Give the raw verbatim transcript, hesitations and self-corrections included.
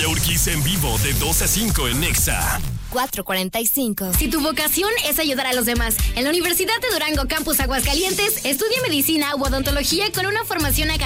Claudia Urquiza en vivo de dos a cinco en Nexa. cuatro cuarenta y cinco. Si tu vocación es ayudar a los demás, en la Universidad de Durango Campus Aguascalientes, estudia medicina u odontología con una formación académica